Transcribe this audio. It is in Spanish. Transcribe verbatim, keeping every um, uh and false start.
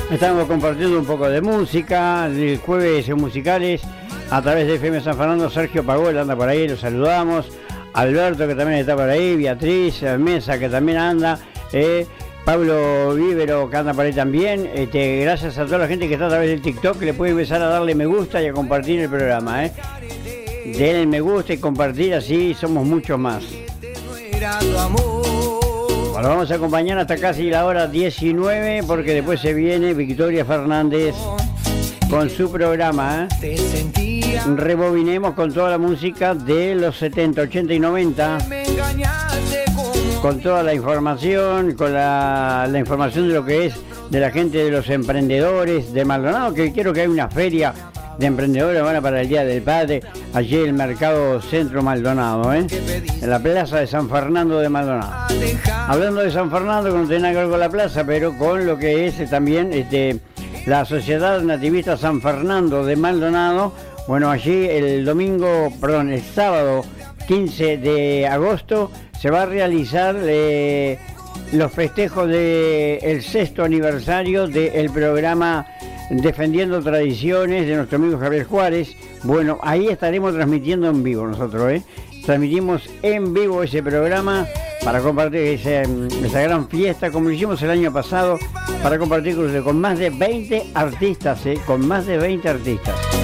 Estamos compartiendo un poco de música, de jueves musicales a través de F M San Fernando. Sergio Pagol anda por ahí, lo saludamos. Alberto, que también está por ahí. Beatriz Mesa, que también anda. Eh, Pablo Vívero, que anda por ahí también. Este, gracias a toda la gente que está a través del TikTok, que le puede empezar a darle me gusta y a compartir el programa. Eh. Denle me gusta y compartir, así somos muchos más. Bueno, vamos a acompañar hasta casi la hora diecinueve, porque después se viene Victoria Fernández con su programa. ¿eh? Rebobinemos con toda la música de los setenta, ochenta y noventa, con toda la información, con la, la información de lo que es de la gente de los emprendedores de Maldonado, que quiero que hay una feria de emprendedores van para el Día del Padre, allí en el Mercado Centro Maldonado, ¿eh? En la plaza de San Fernando de Maldonado. Hablando de San Fernando, que no tiene nada que ver con la plaza, pero con lo que es también este, la Sociedad Nativista San Fernando de Maldonado. Bueno, allí el domingo, perdón, el sábado quince de agosto se va a realizar eh, los festejos del sexto aniversario del programa Defendiendo Tradiciones de nuestro amigo Javier Juárez. Bueno, ahí estaremos transmitiendo en vivo nosotros, ¿eh? Transmitimos en vivo ese programa para compartir ese, esa gran fiesta, como lo hicimos el año pasado, para compartir con, con más de veinte artistas, ¿eh? Con más de veinte artistas.